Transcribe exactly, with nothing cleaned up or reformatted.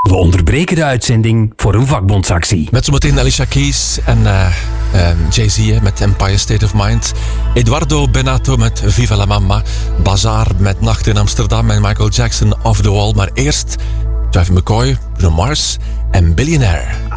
We onderbreken de uitzending voor een vakbondsactie. Met zometeen Alicia Keys en uh, uh, Jay-Z met Empire State of Mind. Eduardo Benato met Viva la Mama. Bazaar met Nacht in Amsterdam en Michael Jackson Off the Wall. Maar eerst Drive McCoy, Bruno Mars en Billionaire.